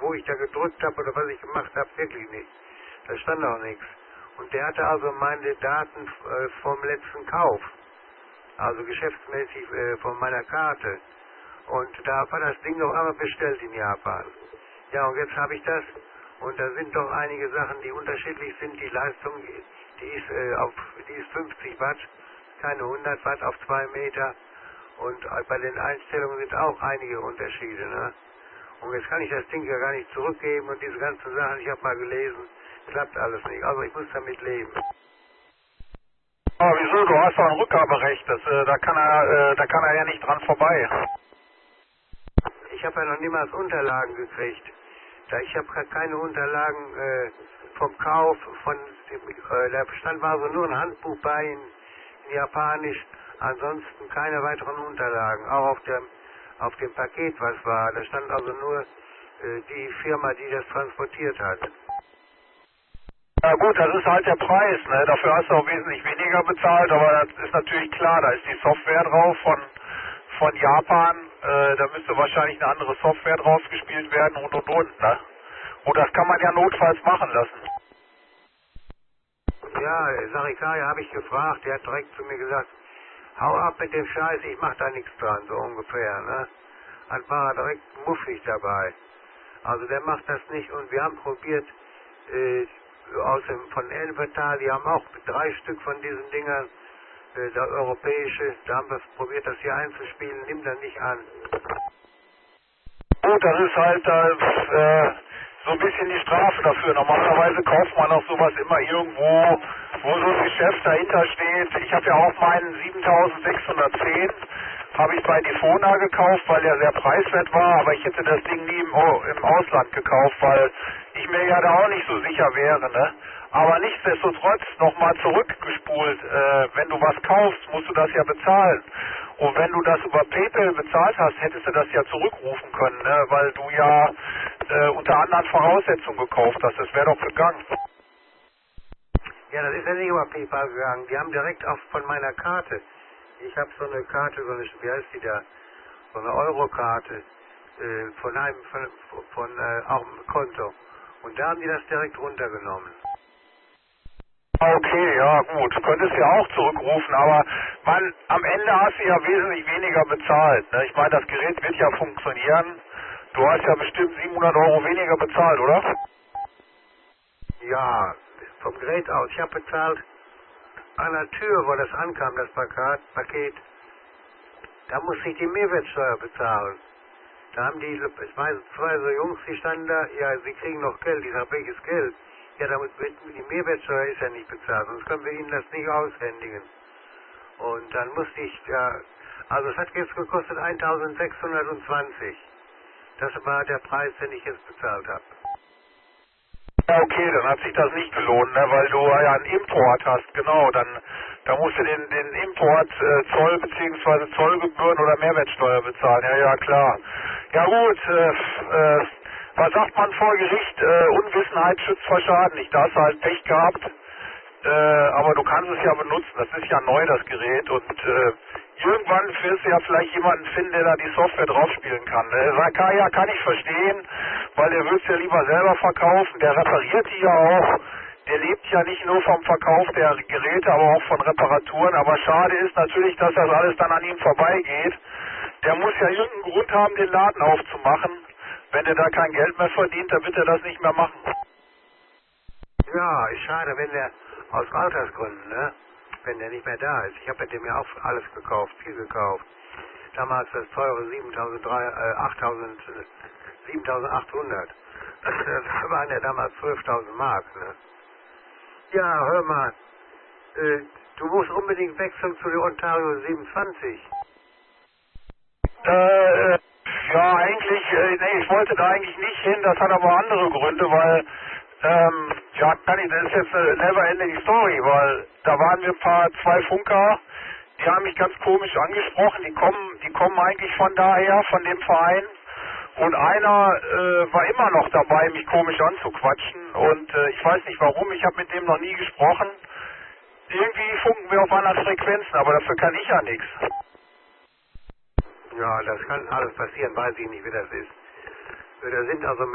wo ich da gedrückt habe oder was ich gemacht habe, wirklich nicht. Da stand auch nichts. Und der hatte also meine Daten vom letzten Kauf, also geschäftsmäßig von meiner Karte. Und da war das Ding noch einmal bestellt in Japan. Ja, und jetzt habe ich das. Und da sind doch einige Sachen, die unterschiedlich sind. Die Leistung, die ist 50 Watt, keine 100 Watt auf 2 Meter. Und bei den Einstellungen sind auch einige Unterschiede. Ne? Und jetzt kann ich das Ding ja gar nicht zurückgeben und diese ganzen Sachen, ich habe mal gelesen, klappt alles nicht. Also ich muss damit leben. Aber wieso? Du hast doch ein Rückgaberecht. Da kann er ja nicht dran vorbei. Ich habe ja noch niemals Unterlagen gekriegt. Ich habe keine Unterlagen vom Kauf, da stand also nur ein Handbuch bei in Japanisch, ansonsten keine weiteren Unterlagen. Auch auf dem Paket, was war, da stand also nur die Firma, die das transportiert hat. Ja gut, das ist halt der Preis, ne? Dafür hast du auch wesentlich weniger bezahlt, aber das ist natürlich klar, da ist die Software drauf von Japan, da müsste wahrscheinlich eine andere Software draus gespielt werden und, ne? Und das kann man ja notfalls machen lassen. Ja, Sarikaya habe ich gefragt, der hat direkt zu mir gesagt, hau ab mit dem Scheiß, ich mach da nichts dran, so ungefähr, ne? Dann war er direkt muffig dabei. Also der macht das nicht und wir haben probiert, von Elbertal, die haben auch 3 Stück von diesen Dingern, der europäische, da haben wir probiert, das hier einzuspielen, nimmt er nicht an. Gut, das ist halt so ein bisschen die Strafe dafür. Normalerweise kauft man auch sowas immer irgendwo, wo so ein Geschäft dahinter steht. Ich habe ja auch meinen 7610, habe ich bei Defona gekauft, weil der sehr preiswert war, aber ich hätte das Ding nie im Ausland gekauft, weil ich mir ja da auch nicht so sicher wäre, ne? Aber nichtsdestotrotz nochmal zurückgespult, wenn du was kaufst, musst du das ja bezahlen. Und wenn du das über PayPal bezahlt hast, hättest du das ja zurückrufen können, ne? Weil du ja unter anderen Voraussetzungen gekauft hast. Das wäre doch gegangen. Ja, das ist ja nicht über PayPal gegangen. Die haben direkt von meiner Karte. Ich habe so eine Karte, wie heißt die da? So eine Eurokarte von auch einem Konto. Und da haben die das direkt runtergenommen. Okay, ja gut, könntest ja auch zurückrufen, aber am Ende hast du ja wesentlich weniger bezahlt. Ne? Ich meine, das Gerät wird ja funktionieren. Du hast ja bestimmt 700 Euro weniger bezahlt, oder? Ja, vom Gerät aus. Ich habe bezahlt an der Tür, wo das ankam, das Paket. Da musste ich die Mehrwertsteuer bezahlen. Da haben es waren 2 so Jungs, die standen da, ja, sie kriegen noch Geld. Ich sage, welches Geld? Ja, die Mehrwertsteuer ist ja nicht bezahlt, sonst können wir Ihnen das nicht aushändigen. Und dann musste ich, also es hat jetzt gekostet 1.620. Das war der Preis, den ich jetzt bezahlt habe. Ja, okay, dann hat sich das nicht gelohnt, ne, weil du ja einen Import hast, genau, da musst du den Import Zoll bzw. Zollgebühren oder Mehrwertsteuer bezahlen, ja klar. Ja gut, was sagt man vor Gericht? Unwissenheit schützt vor Schaden nicht, da hast du halt Pech gehabt, aber du kannst es ja benutzen, das ist ja neu, das Gerät, und irgendwann wirst du ja vielleicht jemanden finden, der da die Software draufspielen kann. Sakaya kann ich verstehen, weil der will es ja lieber selber verkaufen, der repariert die ja auch, der lebt ja nicht nur vom Verkauf der Geräte, aber auch von Reparaturen, aber schade ist natürlich, dass das alles dann an ihm vorbeigeht. Der muss ja irgendeinen Grund haben, den Laden aufzumachen. Wenn er da kein Geld mehr verdient, dann wird er das nicht mehr machen. Ja, ist schade, wenn der aus Altersgründen, ne? Wenn der nicht mehr da ist. Ich habe mit dem ja auch alles gekauft, viel gekauft. Damals das teure 7.800. Das waren ja damals 12.000 Mark, ne? Ja, hör mal, du musst unbedingt wechseln zu der Ontario 27. Ja, eigentlich, nee, ich wollte da eigentlich nicht hin, das hat aber andere Gründe, weil, das ist jetzt eine never-ending Story, weil da waren wir 2 Funker, die haben mich ganz komisch angesprochen, die kommen eigentlich von daher, von dem Verein, und einer war immer noch dabei, mich komisch anzuquatschen, und ich weiß nicht warum, ich habe mit dem noch nie gesprochen. Irgendwie funken wir auf anderen Frequenzen, aber dafür kann ich ja nichts. Ja, das kann alles passieren, weiß ich nicht, wie das ist. Da sind also